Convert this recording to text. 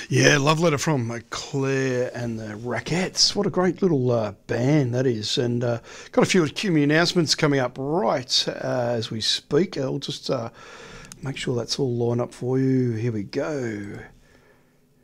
Yeah, love letter from Claire and the Rackettes. What a great little band that is. And got a few community announcements coming up right as we speak. I'll just make sure that's all lined up for you. Here we go.